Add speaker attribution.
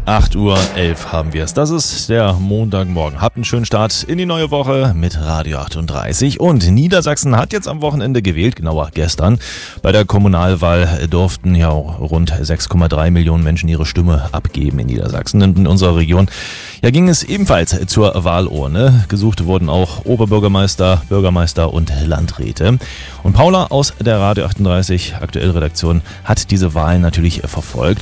Speaker 1: 8:11 Uhr haben wir es. Das ist der Montagmorgen. Habt einen schönen Start in die neue Woche mit Radio 38. Und Niedersachsen hat jetzt am Wochenende gewählt, genauer gestern. Bei der Kommunalwahl durften ja rund 6,3 Millionen Menschen ihre Stimme abgeben in Niedersachsen. Und in unserer Region ging es ebenfalls zur Wahlurne. Gesucht wurden auch Oberbürgermeister, Bürgermeister und Landräte. Und Paula aus der Radio 38 Aktuell Redaktion hat diese Wahlen natürlich verfolgt.